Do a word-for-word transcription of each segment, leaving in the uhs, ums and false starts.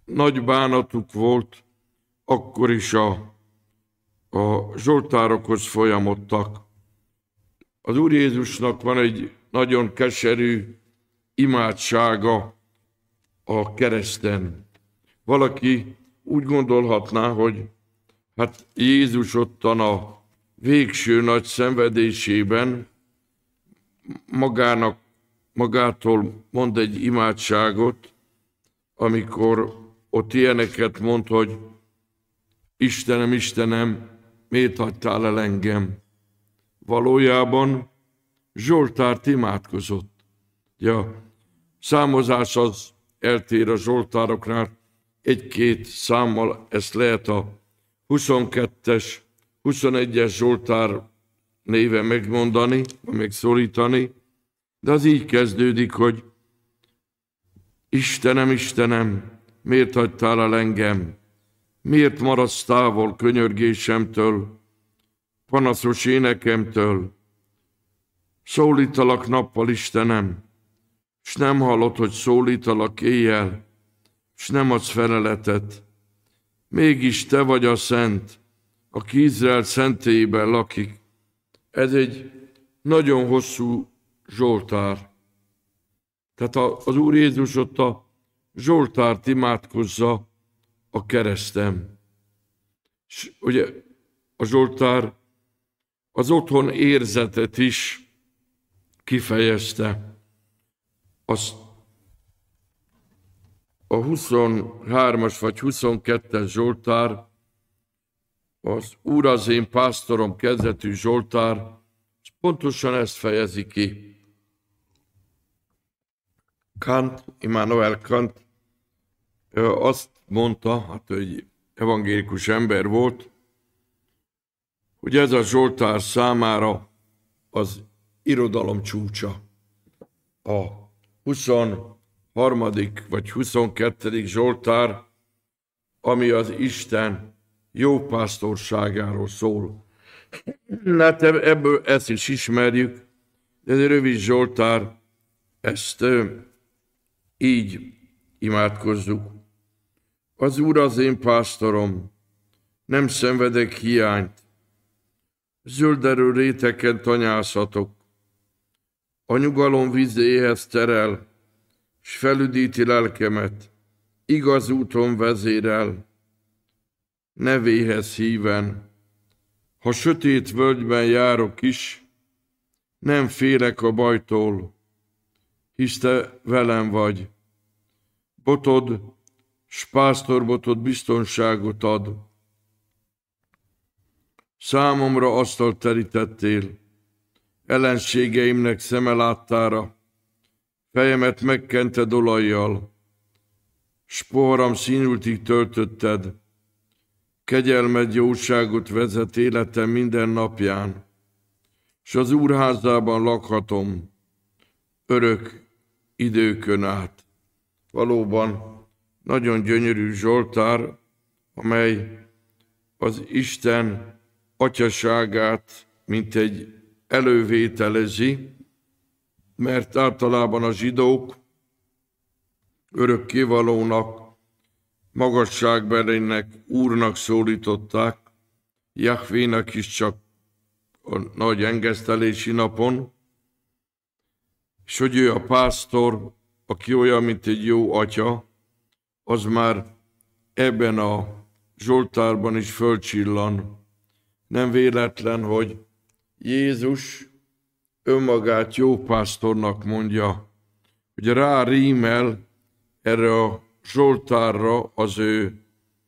nagy bánatuk volt, akkor is a, a zsoltárokhoz folyamodtak. Az Úr Jézusnak van egy nagyon keserű imádsága a kereszten. Valaki úgy gondolhatná, hogy hát Jézus ottan a végső nagy szenvedésében magának, magától mond egy imádságot, amikor ott ilyeneket mond, hogy Istenem, Istenem, miért hagytál el engem? Valójában Zsoltárt imádkozott. Ja, számozás az eltér a zsoltároknál, egy-két számmal ezt lehet a huszonkettes, huszonegyes zsoltár néven megmondani, vagy megszólítani, de az így kezdődik, hogy Istenem, Istenem, miért hagytál el engem? Miért maradsz távol könyörgésemtől, panaszos énekemtől? Szólítalak nappal, Istenem, s nem hallod, hogy szólítalak éjjel, s nem adsz feleletet. Mégis te vagy a szent, aki Izrael szentélyében lakik. Ez egy nagyon hosszú zsoltár. Tehát az Úr Jézus ott a zsoltárt imádkozza a kereszten. És ugye a zsoltár az otthon érzetet is kifejezte. Az a huszonhármas vagy huszonkettes zsoltár, az Úr az én pásztorom kezdetű zsoltár, és pontosan ezt fejezi ki. Kant, Immanuel Kant azt mondta, hát ő egy evangélikus ember volt, hogy ez a zsoltár számára az irodalom csúcsa. A huszonharmadik vagy huszonkettedik zsoltár, ami az Isten jó pásztorságáról szól. Hát ebből ezt is ismerjük, de ez egy rövid zsoltár, ezt így imádkozzuk. Az Úr az én pásztorom, nem szenvedek hiányt, zölderő réteken tanyázhatok. A nyugalom vizéhez terel, s felüdíti lelkemet, igaz úton vezérel, nevéhez híven. Ha sötét völgyben járok is, nem félek a bajtól, hisz te velem vagy. Botod, s pásztorbotod biztonságot ad. Számomra asztalt terítettél, ellenségeimnek szeme láttára, fejemet megkented olajjal, s poharam színültig töltötted, kegyelmed jóságot vezet életem minden napján, s az Úr házában lakhatom örök időkön át. Valóban nagyon gyönyörű zsoltár, amely az Isten atyaságát mint egy elővételezi, mert általában a zsidók örökkévalónak, magasságbelének, Úrnak szólították, Jahvénak is csak a nagy engesztelési napon, és hogy ő a pásztor, aki olyan, mint egy jó atya, az már ebben a zsoltárban is fölcsillan. Nem véletlen, hogy Jézus önmagát jó pásztornak mondja, hogy rá rímel erre a zsoltárra az ő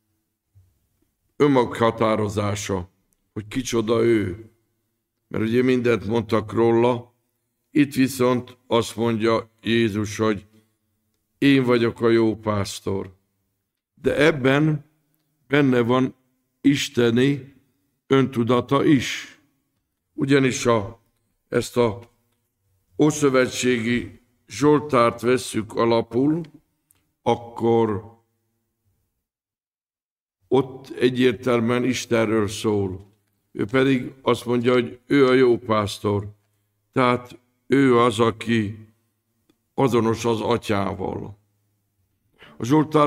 önmaghatározása, hogy kicsoda ő. Mert ugye mindent mondtak róla, itt viszont azt mondja Jézus, hogy én vagyok a jó pásztor. De ebben benne van isteni öntudata is. Ugyanis ha ezt a ószövetségi zsoltárt vesszük alapul, akkor ott egyértelműen Istenről szól. Ő pedig azt mondja, hogy ő a jó pásztor. Tehát ő az, aki azonos az atyával. A zsoltár